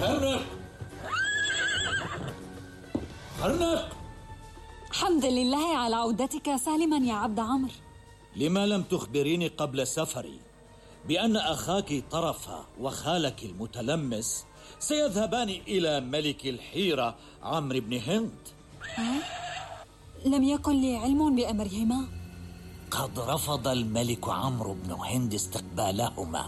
خرنق خرنق. حمد لله على عودتك سالما يا عبد عمرو. لما لم تخبريني قبل سفري بأن أخاك طرفة وخالك المتلمس سيذهبان إلى ملك الحيرة عمرو بن هند؟ لم يكن لي علم بأمرهما. قد رفض الملك عمرو بن هند استقبالهما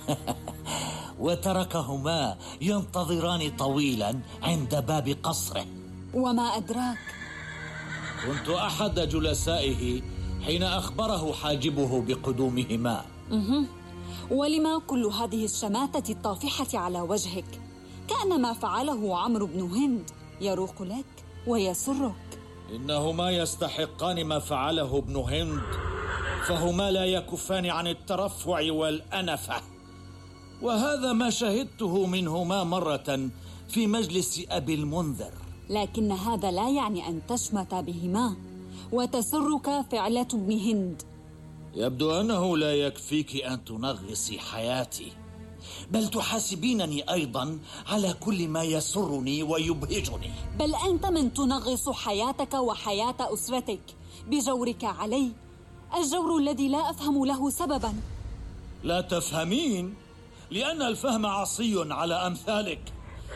وتركهما ينتظران طويلا عند باب قصره. وما أدراك؟ كنت أحد جلسائه حين أخبره حاجبه بقدومهما. ولما كل هذه الشماتة الطافحة على وجهك؟ كأن ما فعله عمرو بن هند يروق لك ويسرك. إنهما يستحقان ما فعله ابن هند، فهما لا يكفان عن الترفع والأنفة، وهذا ما شهدته منهما مرة في مجلس أبي المنذر. لكن هذا لا يعني أن تشمت بهما وتسرك فعلة ابن هند. يبدو أنه لا يكفيك أن تنغصي حياتي، بل تحاسبينني أيضا على كل ما يسرني ويبهجني. بل أنت من تنغص حياتك وحياة أسرتك بجورك علي، الجور الذي لا أفهم له سببا. لا تفهمين، لأن الفهم عصي على أمثالك،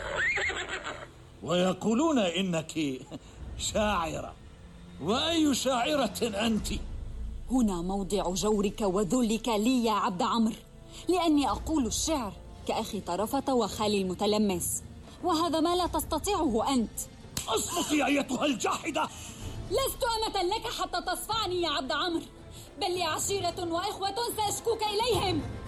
ويقولون إنك شاعرة. وأي شاعرة أنت؟ هنا موضع جورك وذلك لي يا عبد عمرو، لأني أقول الشعر كأخي طرفة وخالي المتلمس، وهذا ما لا تستطيعه أنت. أصمتي أيتها الجاحدة! لست أمة لك حتى تصفعني يا عبد عمرو، بل لي عشيرة وإخوة سأشكوك إليهم.